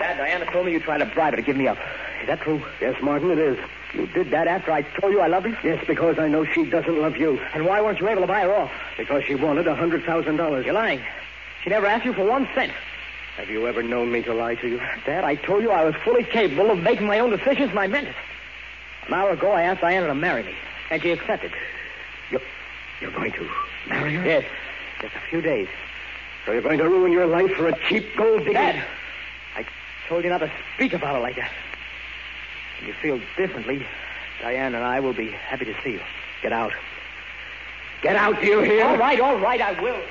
Dad, Diana told me you tried to bribe her to give me up. Is that true? Yes, Martin, it is. You did that after I told you I loved her? Yes, because I know she doesn't love you. And why weren't you able to buy her off? Because she wanted $100,000. You're lying. She never asked you for 1 cent. Have you ever known me to lie to you? Dad, I told you I was fully capable of making my own decisions, and I meant it. An hour ago, I asked Diana to marry me, and she accepted. You're going to marry her? Yes. Just a few days. So you're going to ruin your life for a cheap gold digger? Dad, I told you not to speak about her like that. If you feel differently, Diane and I will be happy to see you. Get out. Get out, do you hear? All right, I will.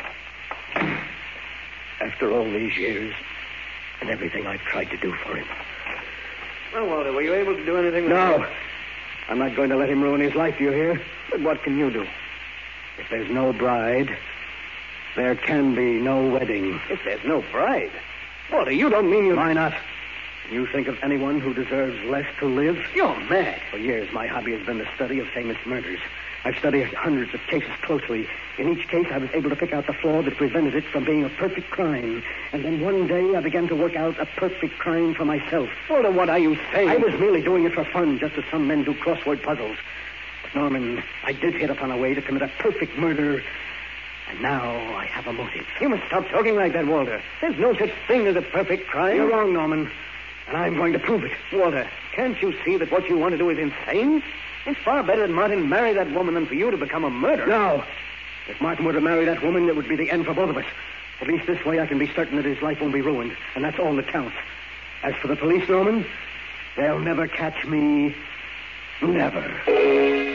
After all these years and everything I've tried to do for him. Well, Walter, were you able to do anything with No. I'm not going to let him ruin his life, do you hear? But what can you do? If there's no bride, there can be no wedding. If there's no bride? Walter, you don't mean you... Why not? You think of anyone who deserves less to live? You're mad. For years, my hobby has been the study of famous murders. I've studied hundreds of cases closely. In each case, I was able to pick out the flaw that prevented it from being a perfect crime. And then one day, I began to work out a perfect crime for myself. Walter, what are you saying? I was merely doing it for fun, just as some men do crossword puzzles. But, Norman, I did hit upon a way to commit a perfect murder. And now I have a motive. You must stop talking like that, Walter. There's no such thing as a perfect crime. You're wrong, Norman. And I'm going to prove it. Walter, can't you see that what you want to do is insane? It's far better that Martin marry that woman than for you to become a murderer. No. If Martin were to marry that woman, it would be the end for both of us. At least this way I can be certain that his life won't be ruined. And that's all that counts. As for the police, Norman, they'll never catch me. Never.